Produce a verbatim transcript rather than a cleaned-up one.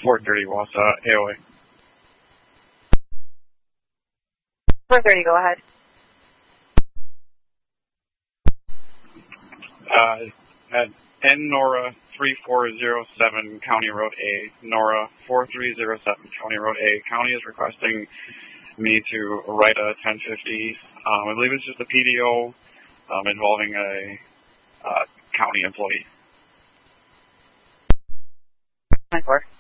four thirty Wausau, A O A. four thirty, go ahead. Uh, at N Nora three four zero seven County Road A, Nora four three zero seven County Road A. County is requesting me to write a ten fifty. Um, I believe it's just a P D O um, involving a uh, county employee. nine four.